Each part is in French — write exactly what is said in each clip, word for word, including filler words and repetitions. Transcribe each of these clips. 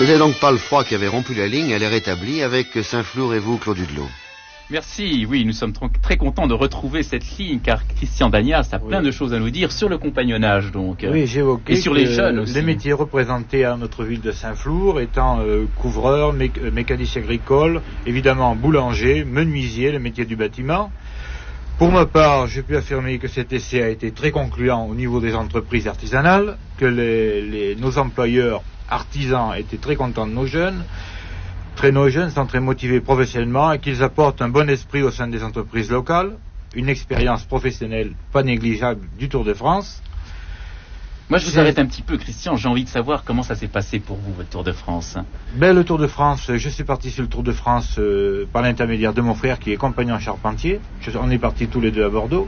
Ce n'était donc pas le froid qui avait rompu la ligne, elle est rétablie avec Saint-Flour et vous, Claude Hudelot. Merci, oui, nous sommes très contents de retrouver cette ligne, car Christian Danias a plein oui. de choses à nous dire sur le compagnonnage, donc. Oui, j'ai évoqué et sur les jeunes aussi. Les métiers représentés à notre ville de Saint-Flour étant euh, couvreur, mé mécanicien agricole, évidemment boulanger, menuisier, les métiers du bâtiment. Pour ma part, je peux affirmer que cet essai a été très concluant au niveau des entreprises artisanales, que les, les, nos employeurs artisans étaient très contents de nos jeunes. Très nos jeunes sont très motivés professionnellement et qu'ils apportent un bon esprit au sein des entreprises locales, une expérience professionnelle pas négligeable du Tour de France. Moi, je vous arrête un petit peu, Christian. J'ai envie de savoir comment ça s'est passé pour vous, votre Tour de France. Ben, le Tour de France, je suis parti sur le Tour de France euh, par l'intermédiaire de mon frère qui est compagnon charpentier. Je, on est partis tous les deux à Bordeaux.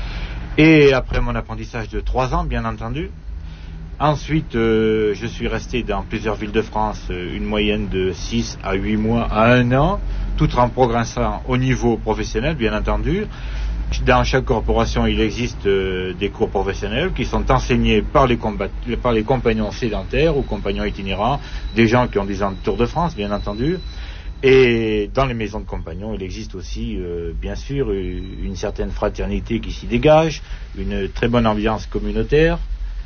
Et après mon apprentissage de trois ans, bien entendu. Ensuite, euh, je suis resté dans plusieurs villes de France, euh, une moyenne de six à huit mois à un an, tout en progressant au niveau professionnel, bien entendu. Dans chaque corporation, il existe euh, des cours professionnels qui sont enseignés par les, par les compagnons sédentaires ou compagnons itinérants, des gens qui ont des ans de Tour de France, bien entendu. Et dans les maisons de compagnons, il existe aussi, euh, bien sûr, une certaine fraternité qui s'y dégage, une très bonne ambiance communautaire.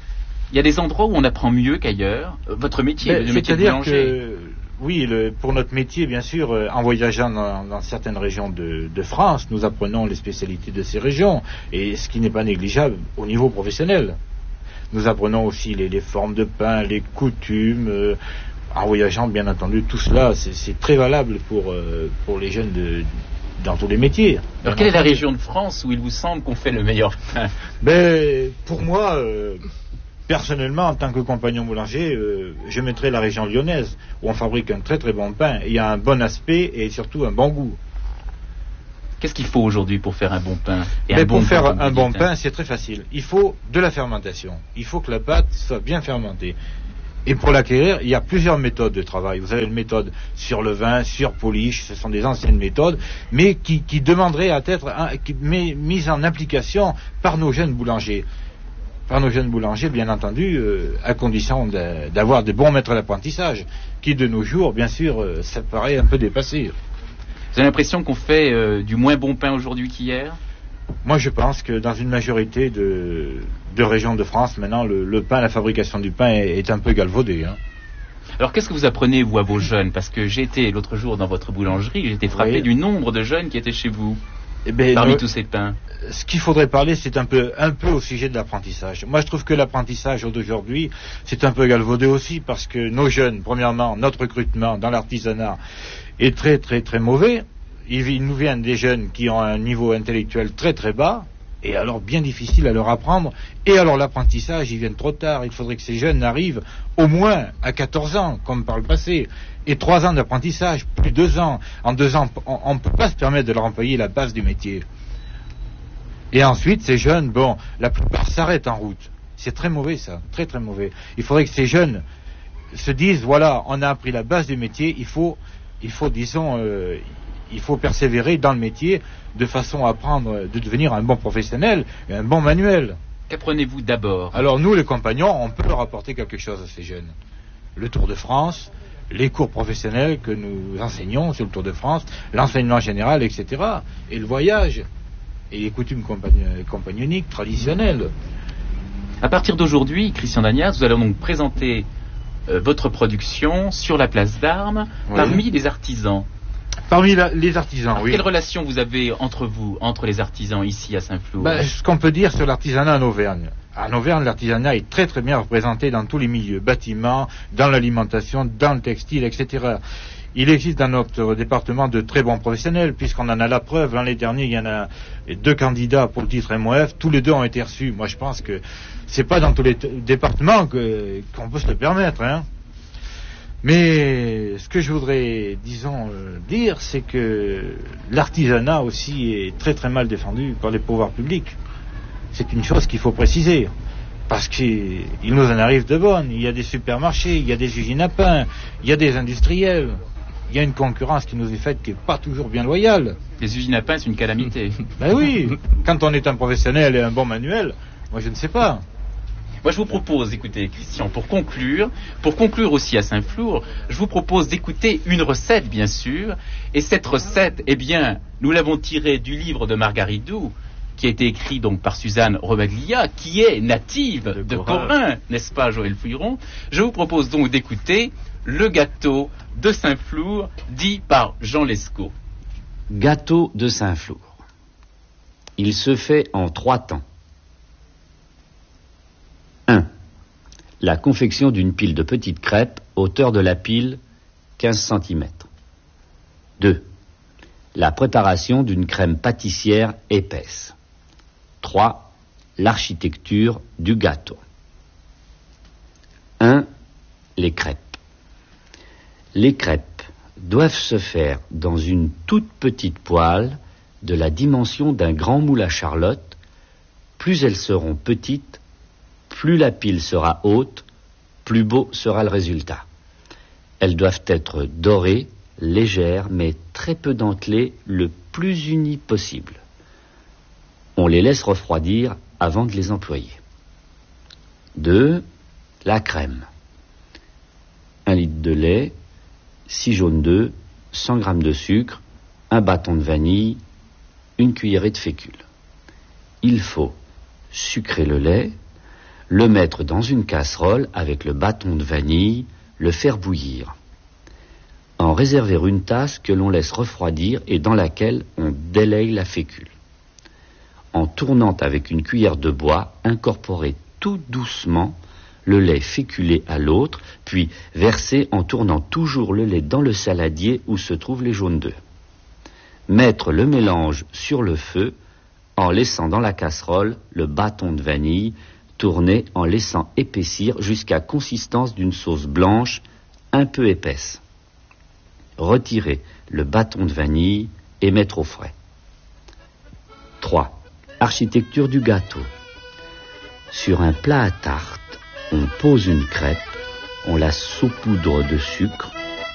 Il y a des endroits où on apprend mieux qu'ailleurs. Votre métier, ben, le métier de boulanger. Que, oui, le, pour notre métier, bien sûr, euh, en voyageant dans, dans certaines régions de, de France, nous apprenons les spécialités de ces régions, et ce qui n'est pas négligeable au niveau professionnel. Nous apprenons aussi les, les formes de pain, les coutumes. Euh, en voyageant, bien entendu, tout cela, c'est très valable pour, euh, pour les jeunes de, dans tous les métiers. Alors, quelle est la région de France où il vous semble qu'on fait le meilleur pain? Ben, pour moi... Euh, Personnellement, en tant que compagnon boulanger, euh, je mettrais la région lyonnaise, où on fabrique un très très bon pain. Il y a un bon aspect et surtout un bon goût. Qu'est-ce qu'il faut aujourd'hui pour faire un bon pain et Mais un Pour bon faire pain, un bon pain, c'est très facile. Il faut de la fermentation. Il faut que la pâte soit bien fermentée. Et pour l'acquérir, il y a plusieurs méthodes de travail. Vous avez une méthode sur le vin, sur polish, ce sont des anciennes méthodes, mais qui, qui demanderaient à être hein, qui, mais, mises en application par nos jeunes boulangers. Par nos jeunes boulangers, bien entendu, euh, à condition d'avoir de bons maîtres d'apprentissage, qui de nos jours, bien sûr, euh, ça paraît un peu dépassé. Vous avez l'impression qu'on fait euh, du moins bon pain aujourd'hui qu'hier? Moi, je pense que dans une majorité de, de régions de France, maintenant, le, le pain, la fabrication du pain est, est un peu galvaudée. Hein. Alors, qu'est-ce que vous apprenez, vous, à vos jeunes? Parce que j'ai été l'autre jour dans votre boulangerie, j'ai été frappé oui. du nombre de jeunes qui étaient chez vous. Eh ben, parmi nous, tous ces pains. Ce qu'il faudrait parler, c'est un peu, un peu au sujet de l'apprentissage. Moi, je trouve que l'apprentissage d'aujourd'hui, c'est un peu galvaudé aussi, parce que nos jeunes, premièrement, notre recrutement dans l'artisanat est très, très, très mauvais. Il nous vient des jeunes qui ont un niveau intellectuel très, très bas, et alors bien difficile à leur apprendre. Et alors l'apprentissage, ils viennent trop tard. Il faudrait que ces jeunes arrivent au moins à quatorze ans, comme par le passé. Et trois ans d'apprentissage, plus deux ans. En deux ans, on ne peut pas se permettre de leur employer la base du métier. Et ensuite, ces jeunes, bon, la plupart s'arrêtent en route. C'est très mauvais, ça, très très mauvais. Il faudrait que ces jeunes se disent, voilà, on a appris la base du métier, il faut, il faut, disons, euh, il faut persévérer dans le métier de façon à apprendre, de devenir un bon professionnel, et un bon manuel. Qu'apprenez-vous d'abord? Alors nous, les compagnons, on peut leur apporter quelque chose à ces jeunes. Le Tour de France, les cours professionnels que nous enseignons sur le Tour de France, l'enseignement général, et cetera. Et le voyage, et les coutumes compagn- compagnoniques traditionnelles. À partir d'aujourd'hui, Christian Danias, vous allez donc présenter euh, votre production sur la place d'Armes oui. parmi les artisans. Parmi la, les artisans, Alors, oui. Quelle relation vous avez entre vous, entre les artisans ici à Saint-Flour? Ben, ce qu'on peut dire sur l'artisanat en Auvergne. En Auvergne, l'artisanat est très très bien représenté dans tous les milieux, bâtiments, dans l'alimentation, dans le textile, et cetera. Il existe dans notre département de très bons professionnels, puisqu'on en a la preuve. L'année dernière, il y en a deux candidats pour le titre M O F. Tous les deux ont été reçus. Moi, je pense que c'est pas dans tous les t- départements que, qu'on peut se le permettre, hein. Mais ce que je voudrais, disons, euh, dire, c'est que l'artisanat aussi est très très mal défendu par les pouvoirs publics. C'est une chose qu'il faut préciser. Parce qu'il nous en arrive de bonnes. Il y a des supermarchés, il y a des usines à pain, il y a des industriels. Il y a une concurrence qui nous est faite qui n'est pas toujours bien loyale. Les usines à pain, c'est une calamité. Ben oui, quand on est un professionnel et un bon manuel, moi je ne sais pas. Moi, je vous propose, écoutez, Christian, pour conclure, pour conclure aussi à Saint-Flour, je vous propose d'écouter une recette, bien sûr. Et cette recette, eh bien, nous l'avons tirée du livre de Margaridou, qui a été écrit donc par Suzanne Robaglia, qui est native de, de Corin, n'est-ce pas, Joël Fouilleron? Je vous propose donc d'écouter le gâteau de Saint-Flour, dit par Jean Lescaut. Gâteau de Saint-Flour. Il se fait en trois temps. un. La confection d'une pile de petites crêpes, hauteur de la pile quinze centimètres. deux. La préparation d'une crème pâtissière épaisse. trois. L'architecture du gâteau. un. Les crêpes. Les crêpes doivent se faire dans une toute petite poêle de la dimension d'un grand moule à charlotte. Plus elles seront petites, plus la pile sera haute, plus beau sera le résultat. Elles doivent être dorées, légères, mais très peu dentelées, le plus unies possible. On les laisse refroidir avant de les employer. deux. La crème. un litre de lait, six jaunes d'œufs, cent grammes de sucre, un bâton de vanille, une cuillerée de fécule. Il faut sucrer le lait, le mettre dans une casserole avec le bâton de vanille, le faire bouillir. En réserver une tasse que l'on laisse refroidir et dans laquelle on délaye la fécule. En tournant avec une cuillère de bois, incorporer tout doucement le lait féculé à l'autre, puis verser en tournant toujours le lait dans le saladier où se trouvent les jaunes d'œufs. Mettre le mélange sur le feu en laissant dans la casserole le bâton de vanille, tourner en laissant épaissir jusqu'à consistance d'une sauce blanche un peu épaisse. Retirer le bâton de vanille et mettre au frais. trois. Architecture du gâteau. Sur un plat à tarte, on pose une crêpe, on la saupoudre de sucre,